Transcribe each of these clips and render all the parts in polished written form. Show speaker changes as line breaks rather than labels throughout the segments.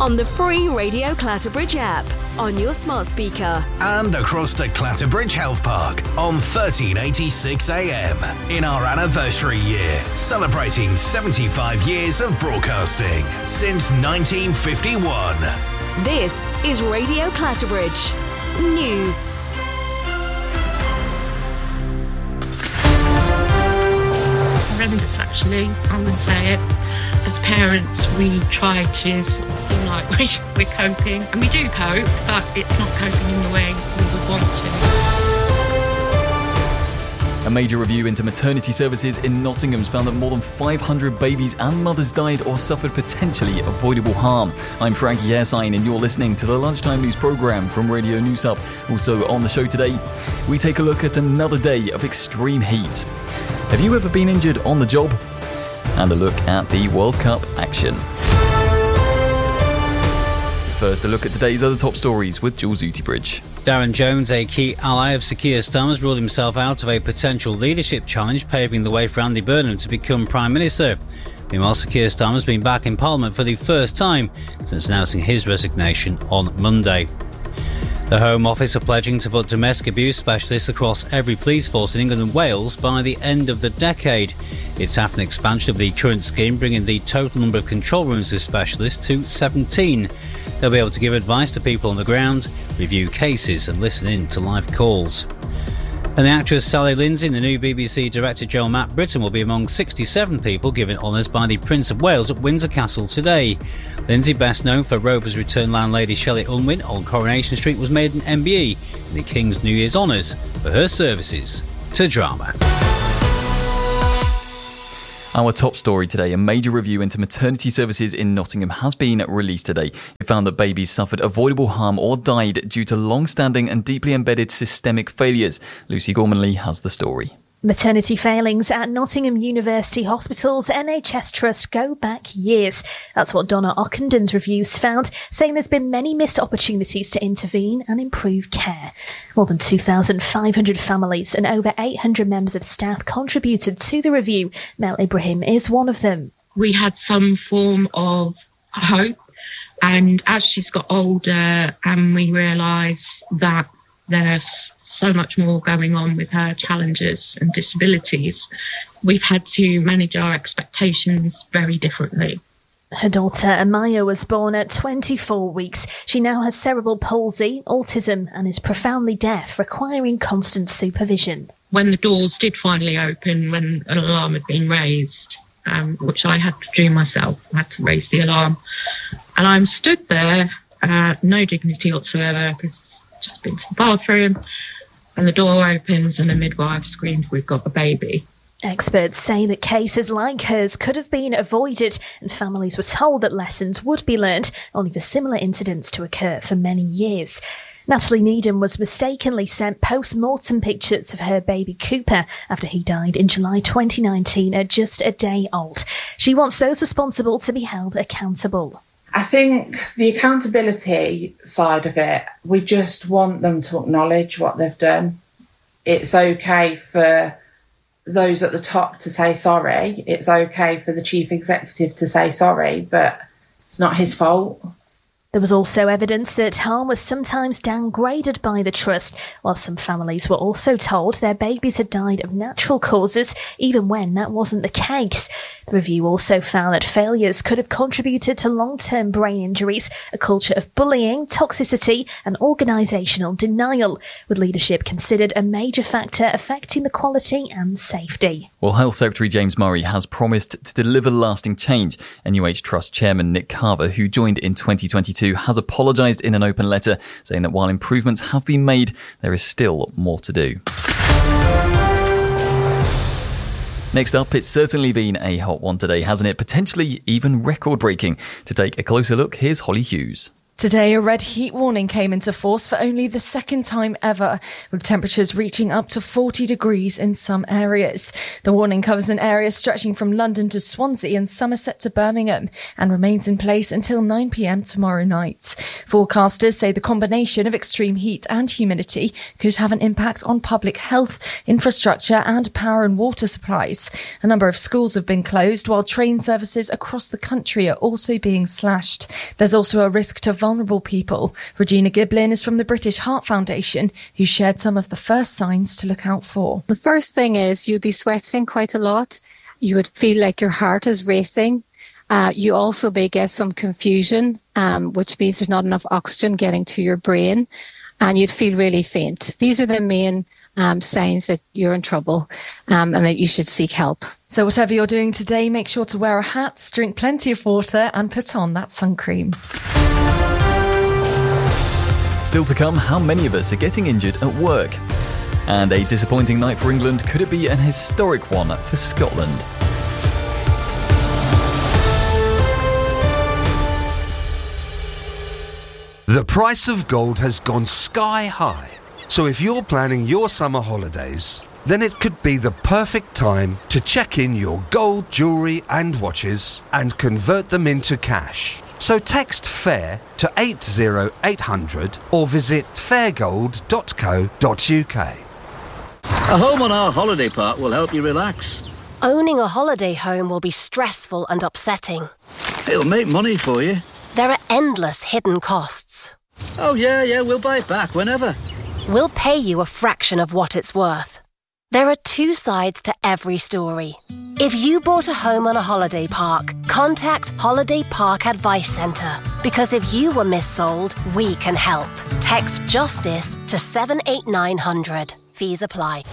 on the free Radio Clatterbridge app, on your smart speaker,
and across the Clatterbridge Health Park on 1386 AM in our anniversary year, celebrating 75 years of broadcasting since 1951.
This is Radio Clatterbridge News.
Horrendous, actually, I would say it. As parents, we try to seem like we're coping, and we do cope, but it's not coping in the way we would want to.
A major review into maternity services in Nottingham's found that more than 500 babies and mothers died or suffered potentially avoidable harm. I'm Frankie Hairsign, and you're listening to the Lunchtime News programme from Radio News Hub. Also on the show today, we take a look at another day of extreme heat. Have you ever been injured on the job? And a look at the World Cup action. First, a look at today's other top stories with Jules Utibridge.
Darren Jones, a key ally of Sir Keir Starmer's, ruled himself out of a potential leadership challenge, paving the way for Andy Burnham to become Prime Minister. Meanwhile, Sir Keir Starmer's been back in Parliament for the first time since announcing his resignation on Monday. The Home Office are pledging to put domestic abuse specialists across every police force in England and Wales by the end of the decade. It's half an expansion of the current scheme, bringing the total number of control rooms with specialists to 17. They'll be able to give advice to people on the ground, review cases and listen in to live calls. And the actress Sally Lindsay and the new BBC director Joe Matt Britton will be among 67 people given honours by the Prince of Wales at Windsor Castle today. Lindsay, best known for Rover's Return landlady Shelley Unwin on Coronation Street, was made an MBE in the King's New Year's honours for her services to drama.
Our top story today, a major review into maternity services in Nottingham has been released today. It found that babies suffered avoidable harm or died due to long-standing and deeply embedded systemic failures. Lucy Gormanley has the story.
Maternity failings at Nottingham University Hospital's NHS Trust go back years. That's what Donna Ockenden's reviews found, saying there's been many missed opportunities to intervene and improve care. More than 2,500 families and over 800 members of staff contributed to the review. Mel Ibrahim is one of them.
We had some form of hope, and as she's got older and we realise that there's so much more going on with her challenges and disabilities, we've had to manage our expectations very differently.
Her daughter Amaya was born at 24 weeks. She now has cerebral palsy, autism and is profoundly deaf, requiring constant supervision.
When the doors did finally open, when an alarm had been raised, which I had to do myself, I had to raise the alarm, and I'm stood there, no dignity whatsoever, because just been to the bathroom, and the door opens and the midwife screamed, "We've got a baby."
Experts say that cases like hers could have been avoided, and families were told that lessons would be learned, only for similar incidents to occur for many years. Natalie Needham was mistakenly sent post-mortem pictures of her baby Cooper after he died in July 2019 at just a day old. She wants those responsible to be held accountable.
I think the accountability side of it, we just want them to acknowledge what they've done. It's okay for those at the top to say sorry. It's okay for the chief executive to say sorry, but it's not his fault.
There was also evidence that harm was sometimes downgraded by the trust, while some families were also told their babies had died of natural causes, even when that wasn't the case. The review also found that failures could have contributed to long-term brain injuries, a culture of bullying, toxicity and organisational denial, with leadership considered a major factor affecting the quality and safety.
Well, Health Secretary James Murray has promised to deliver lasting change. NUH Trust Chairman Nick Carver, who joined in 2022, has apologised in an open letter, saying that while improvements have been made, there is still more to do. Next up, it's certainly been a hot one today, hasn't it? Potentially even record-breaking. To take a closer look, here's Holly Hughes.
Today, a red heat warning came into force for only the second time ever, with temperatures reaching up to 40 degrees in some areas. The warning covers an area stretching from London to Swansea and Somerset to Birmingham and remains in place until 9 p.m. tomorrow night. Forecasters say the combination of extreme heat and humidity could have an impact on public health, infrastructure and power and water supplies. A number of schools have been closed, while train services across the country are also being slashed. There's also a risk to vulnerable people. Regina Giblin is from the British Heart Foundation, who shared some of the first signs to look out for.
The first thing is you'd be sweating quite a lot. You would feel like your heart is racing. You also may get some confusion, which means there's not enough oxygen getting to your brain, and you'd feel really faint. These are the main signs that you're in trouble and that you should seek help.
So whatever you're doing today, make sure to wear a hat, drink plenty of water and put on that sun cream.
Still to come, how many of us are getting injured at work? And a disappointing night for England. Could it be an historic one for Scotland?
The price of gold has gone sky high. So if you're planning your summer holidays, then it could be the perfect time to check in your gold, jewellery and watches and convert them into cash. So text FAIR to 80800 or visit fairgold.co.uk.
A home on our holiday park will help you relax.
Owning a holiday home will be stressful and upsetting.
It'll make money for you.
There are endless hidden costs.
Oh yeah, we'll buy it back whenever.
We'll pay you a fraction of what it's worth. There are two sides to every story. If you bought a home on a holiday park, contact Holiday Park Advice Centre. Because if you were missold, we can help. Text JUSTICE to 78900. Fees apply.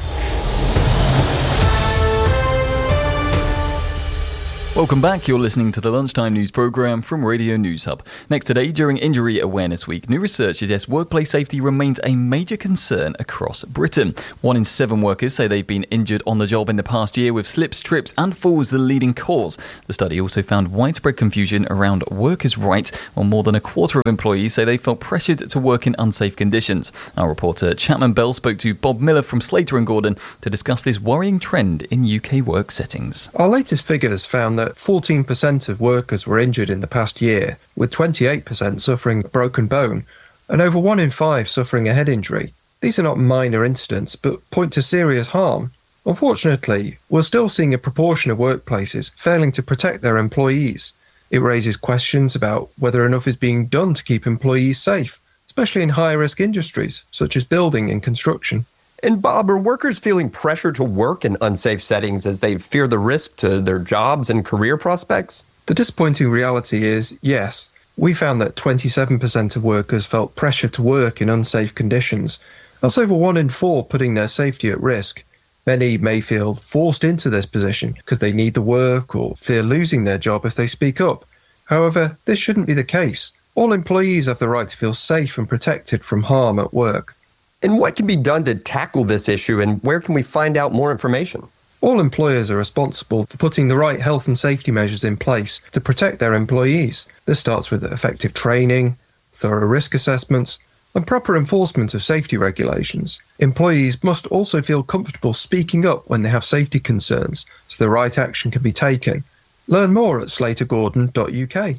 Welcome back. You're listening to the Lunchtime News programme from Radio News Hub. Next today, during Injury Awareness Week, new research suggests workplace safety remains a major concern across Britain. 1 in 7 workers say they've been injured on the job in the past year, with slips, trips and falls the leading cause. The study also found widespread confusion around workers' rights, while more than a quarter of employees say they felt pressured to work in unsafe conditions. Our reporter Chapman Bell spoke to Bob Miller from Slater & Gordon to discuss this worrying trend in UK work settings.
Our latest figures found that 14% of workers were injured in the past year, with 28% suffering a broken bone and over 1 in 5 suffering a head injury. These are not minor incidents, but point to serious harm. Unfortunately, we're still seeing a proportion of workplaces failing to protect their employees. It raises questions about whether enough is being done to keep employees safe, especially in high-risk industries such as building and construction.
And Bob, are workers feeling pressure to work in unsafe settings as they fear the risk to their jobs and career prospects?
The disappointing reality is, yes. We found that 27% of workers felt pressure to work in unsafe conditions. That's over 1 in 4 putting their safety at risk. Many may feel forced into this position because they need the work or fear losing their job if they speak up. However, this shouldn't be the case. All employees have the right to feel safe and protected from harm at work.
And what can be done to tackle this issue, and where can we find out more information?
All employers are responsible for putting the right health and safety measures in place to protect their employees. This starts with effective training, thorough risk assessments, and proper enforcement of safety regulations. Employees must also feel comfortable speaking up when they have safety concerns, so the right action can be taken. Learn more at slatergordon.uk.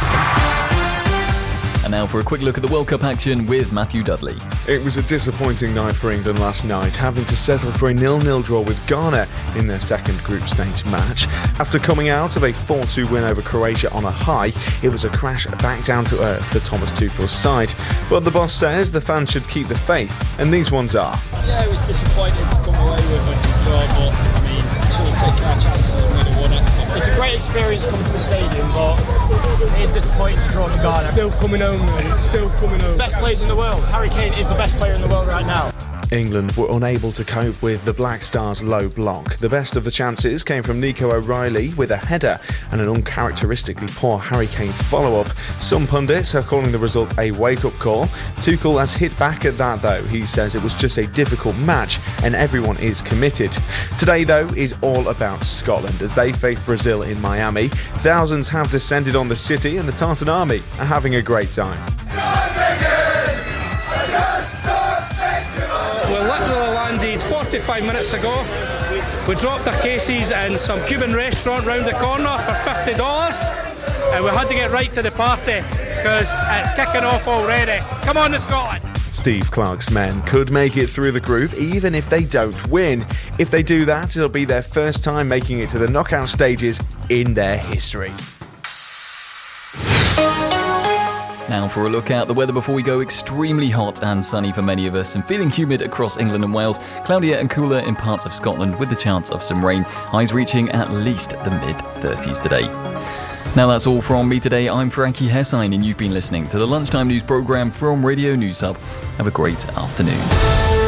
And now for a quick look at the World Cup action with Matthew Dudley.
It was a disappointing night for England last night, having to settle for a 0-0 draw with Ghana in their second group stage match. After coming out of a 4-2 win over Croatia on a high, it was a crash back down to earth for Thomas Tuchel's side. But the boss says the fans should keep the faith, and these ones are.
Yeah, it was disappointing to come away with a draw, but I mean, should have taken our chances and really won it. It's a great experience coming to the stadium, but it is disappointing to draw to Ghana.
Still coming home, though. It's still coming home.
Best players in the world. Harry Kane is the best player in the world right now.
England were unable to cope with the Black Stars' low block. The best of the chances came from Nico O'Reilly with a header and an uncharacteristically poor Harry Kane follow-up. Some pundits are calling the result a wake-up call. Tuchel has hit back at that though. He says it was just a difficult match and everyone is committed. Today though is all about Scotland as they face Brazil in Miami. Thousands have descended on the city and the Tartan Army are having a great time.
We literally landed 45 minutes ago. We dropped our cases in some Cuban restaurant round the corner for $50, and we had to get right to the party because it's kicking off already. Come on to Scotland!
Steve Clarke's men could make it through the group even if they don't win. If they do that, it'll be their first time making it to the knockout stages in their history.
Now for a look at the weather before we go. Extremely hot and sunny for many of us and feeling humid across England and Wales. Cloudier and cooler in parts of Scotland with the chance of some rain. Highs reaching at least the mid-30s today. Now that's all from me today. I'm Frankie Hessine and you've been listening to the Lunchtime News programme from Radio News Hub. Have a great afternoon.